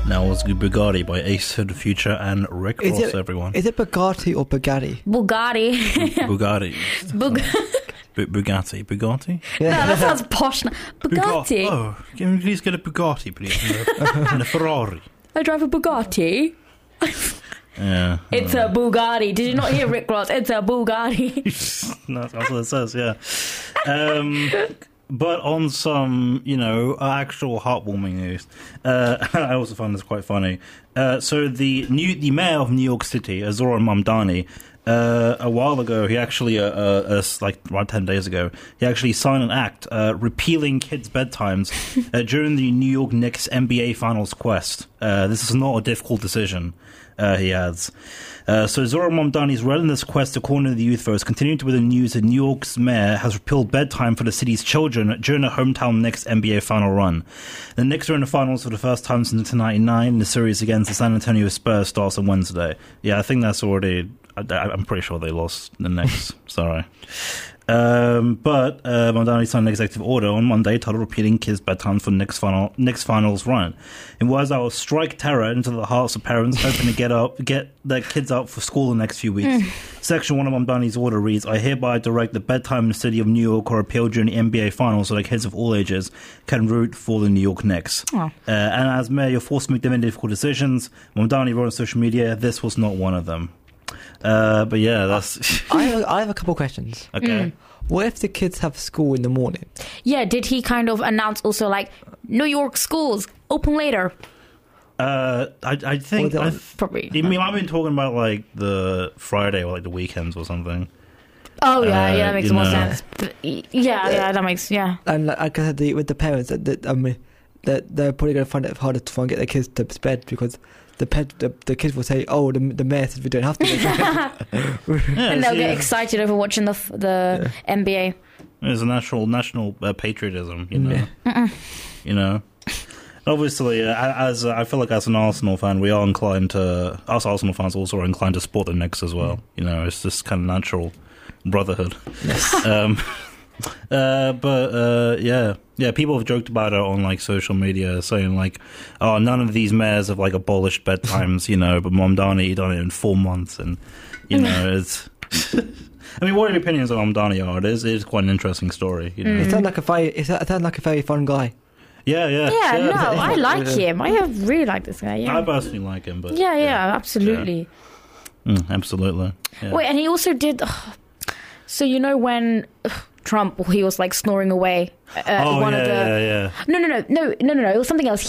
Now it's Bugatti by Ace of the Future and Rick Ross, everyone. Is it Bugatti or Bugatti? Bugatti. Bugatti. Bugatti? Yeah. No, that sounds posh. Bugatti. Oh, can you please get a Bugatti, please? And a Ferrari. I drive a Bugatti. Yeah. It's a Bugatti. Did you not hear Rick Ross? It's a Bugatti. No, that's what it says, yeah. But on some, actual heartwarming news, I also found this quite funny. So the mayor of New York City, Zohran Mamdani, a while ago, he actually, like around 10 days ago, he actually signed an act repealing kids' bedtimes during the New York Knicks NBA Finals quest. This is not a difficult decision, he adds. So Zohran Mamdani's relentless quest to corner the youth vote continued with the news that New York's mayor has repealed bedtime for the city's children during the hometown Knicks NBA final run. The Knicks are in the finals for the first time since 1999. The series against the San Antonio Spurs starts on Wednesday. Yeah, I think that's already... I'm pretty sure they lost the Knicks. Sorry. But Mamdani signed an executive order on Monday titled repealing kids' bedtime for Knicks finals run. In words that will strike terror into the hearts of parents hoping to get their kids up for school the next few weeks. Section 1 of Mamdani's order reads, I hereby direct the bedtime in the city of New York are repealed during the NBA finals so that kids of all ages can root for the New York Knicks. And as mayor, you're forced to make difficult decisions. Mamdani wrote on social media, this was not one of them. But yeah, that's... I have a couple of questions. Okay. What if the kids have school in the morning? Yeah, did he kind of announce also like New York schools open later? I think probably. I mean, I've been talking about like the Friday or like the weekends or something. Oh yeah, that makes more sense. But, yeah, that makes And like I said, with the parents, that they're probably going to find it harder to try and get their kids to bed because the kids will say, "Oh, the mayor said we don't have to." And they'll get excited over watching the NBA. It's a national patriotism, you know. Obviously, as I feel like as an Arsenal fan, we are inclined to. Us Arsenal fans also are inclined to support the Knicks as well. It's just kind of natural brotherhood. Yes. Yeah, people have joked about it on like social media, saying like, "Oh, none of these mayors have like abolished bedtimes," but Mamdani done it in 4 months, and it's. I mean, what are your opinions on Mamdani are? It is quite an interesting story. It sounds like a very fun guy. Yeah. I like him. I really like this guy. Yeah. I personally like him, but absolutely. Yeah. Absolutely. Yeah. Wait, and he also did. So When Trump, he was like snoring away. No. It was something else.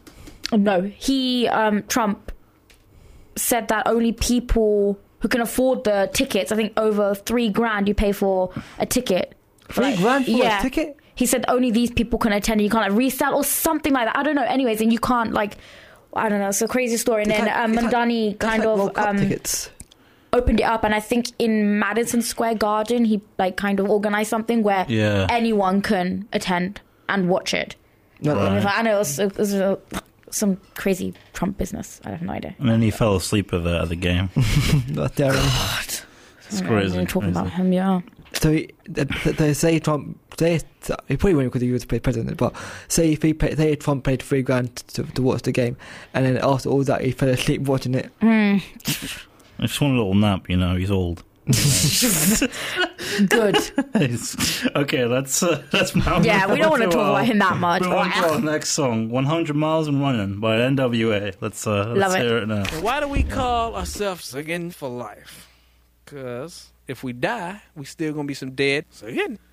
Trump said that only people who can afford the tickets, I think over $3,000 you pay for a ticket. $3,000 for a ticket? He said only these people can attend. You can't resell or something like that. I don't know. Anyways, and you can't I don't know. It's a crazy story. And then Mamdani kind of tickets. Opened it up, and I think in Madison Square Garden he kind of organized something where anyone can attend and watch it. Right. I know it was some crazy Trump business. I have no idea. And then he fell asleep at the game. Not terrible. God. It's crazy. Talking about him, yeah. So they say Trump. He probably won't because he was president. But say Trump paid $3,000 to watch the game, and then after all that he fell asleep watching it. I just want a little nap, he's old. Good. Okay, let's mount. Yeah, we don't want to talk about him that much. Move on to our next song, 100 Miles and Running by NWA. Let's hear it now. Why do we call ourselves Singing for Life? Because if we die, we still going to be some dead singing.